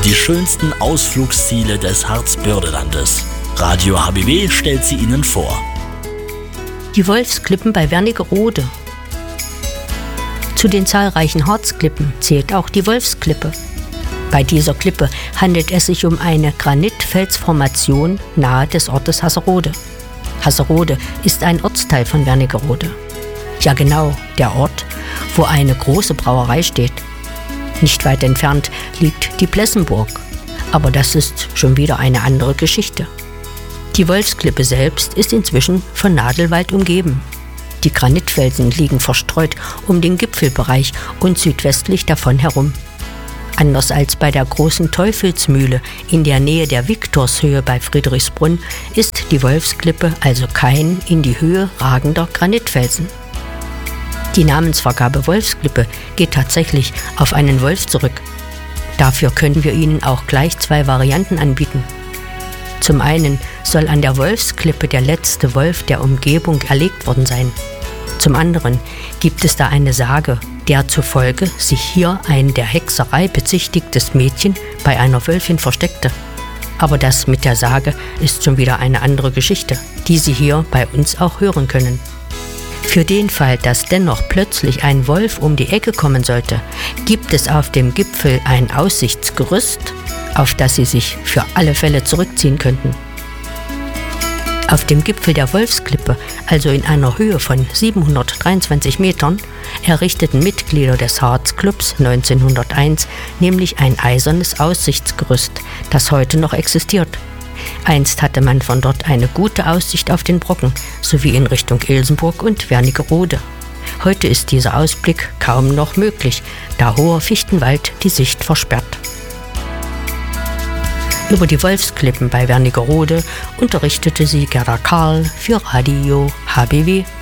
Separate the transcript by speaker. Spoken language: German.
Speaker 1: die schönsten Ausflugsziele des Harzbördelandes. Radio HBW stellt sie Ihnen vor.
Speaker 2: Die Wolfsklippen bei Wernigerode. Zu den zahlreichen Harzklippen zählt auch die Wolfsklippe. Bei dieser Klippe handelt es sich um eine Granitfelsformation nahe des Ortes Hasserode. Hasserode ist ein Ortsteil von Wernigerode. Ja genau, der Ort, wo eine große Brauerei steht. Nicht weit entfernt liegt die Plessenburg, aber das ist schon wieder eine andere Geschichte. Die Wolfsklippe selbst ist inzwischen von Nadelwald umgeben. Die Granitfelsen liegen verstreut um den Gipfelbereich und südwestlich davon herum. Anders als bei der großen Teufelsmühle in der Nähe der Viktorshöhe bei Friedrichsbrunn ist die Wolfsklippe also kein in die Höhe ragender Granitfelsen. Die Namensvergabe Wolfsklippe geht tatsächlich auf einen Wolf zurück. Dafür können wir Ihnen auch gleich 2 Varianten anbieten. Zum einen soll an der Wolfsklippe der letzte Wolf der Umgebung erlegt worden sein. Zum anderen gibt es da eine Sage, der zufolge sich hier ein der Hexerei bezichtigtes Mädchen bei einer Wölfin versteckte. Aber das mit der Sage ist schon wieder eine andere Geschichte, die Sie hier bei uns auch hören können. Für den Fall, dass dennoch plötzlich ein Wolf um die Ecke kommen sollte, gibt es auf dem Gipfel ein Aussichtsgerüst, auf das Sie sich für alle Fälle zurückziehen könnten. Auf dem Gipfel der Wolfsklippe, also in einer Höhe von 723 Metern, errichteten Mitglieder des Harzclubs 1901 nämlich ein eisernes Aussichtsgerüst, das heute noch existiert. Einst hatte man von dort eine gute Aussicht auf den Brocken, sowie in Richtung Ilsenburg und Wernigerode. Heute ist dieser Ausblick kaum noch möglich, da hoher Fichtenwald die Sicht versperrt. Über die Wolfsklippen bei Wernigerode unterrichtete sie Gerda Karl für Radio HBW.